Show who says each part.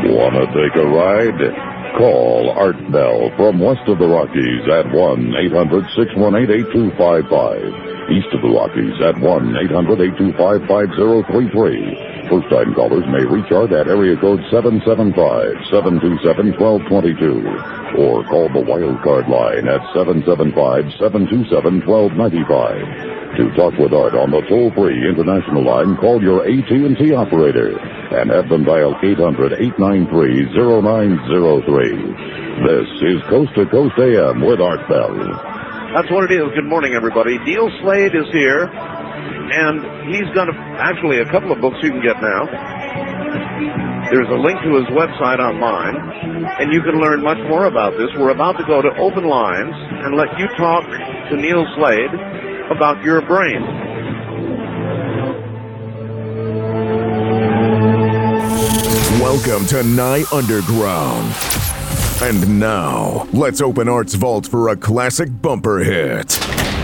Speaker 1: Wanna take a ride? Call Art Bell from west of the Rockies at 1-800-618-8255. East of the Rockies at 1-800-825-5033. First-time callers may reach Art at area code 775-727-1222. Or call the wildcard line at 775-727-1295. To talk with Art on the toll-free international line, call your AT&T operator and have them dial 800-893-0903. This is Coast to Coast AM with Art Bell.
Speaker 2: That's what it is. Good morning, everybody. Neil Slade is here, and he's done actually a couple of books you can get now. There's a link to his website online, and you can learn much more about this. We're about to go to open lines and let you talk to Neil Slade about your brain.
Speaker 3: Welcome to Nye Underground. And now, let's open Art's vault for a classic bumper hit.